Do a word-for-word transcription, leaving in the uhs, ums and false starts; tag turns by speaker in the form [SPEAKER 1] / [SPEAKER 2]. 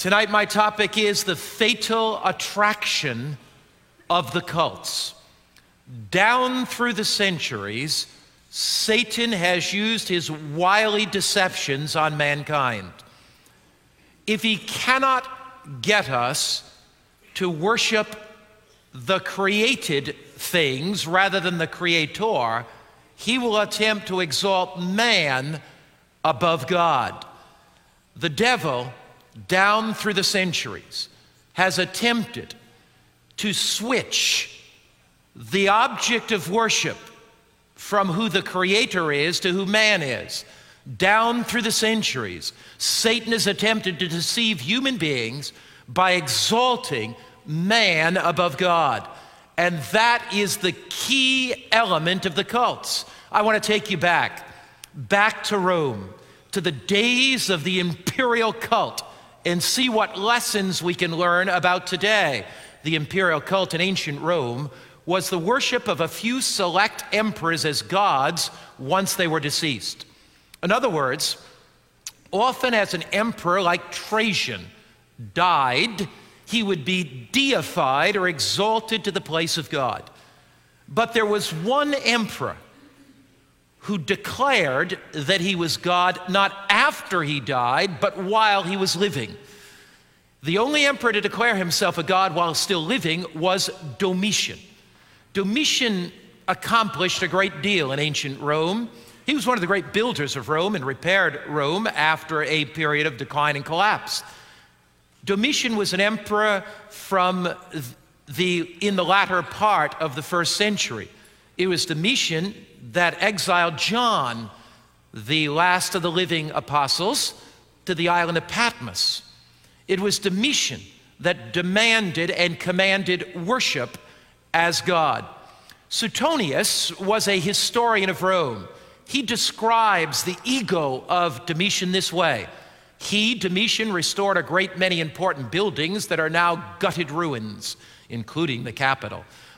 [SPEAKER 1] Tonight, my topic is the fatal attraction of the cults. Down through the centuries, Satan has used his wily deceptions on mankind. If he cannot get us to worship the created things rather than the Creator, he will attempt to exalt man above God. The devil, down through the centuries, has attempted to switch the object of worship from who the Creator is to who man is. Down through the centuries, Satan has attempted to deceive human beings by exalting man above God. And that is the key element of the cults. I want to take you back, back to Rome, to the days of the imperial cult, and see what lessons we can learn about today. The imperial cult in ancient Rome was the worship of a few select emperors as gods once they were deceased. In other words, often as an emperor like Trajan died, he would be deified or exalted to the place of God. But there was one emperor who declared that he was God not after he died, but while he was living. The only emperor to declare himself a god while still living was Domitian. Domitian accomplished a great deal in ancient Rome. He was one of the great builders of Rome and repaired Rome after a period of decline and collapse. Domitian was an emperor from the, in the latter part of the first century. It was Domitian that exiled John, the last of the living apostles, to the island of Patmos. It was Domitian that demanded and commanded worship as God. Suetonius was a historian of Rome. He describes the ego of Domitian this way. He, Domitian, restored a great many important buildings that are now gutted ruins, including the Capitol.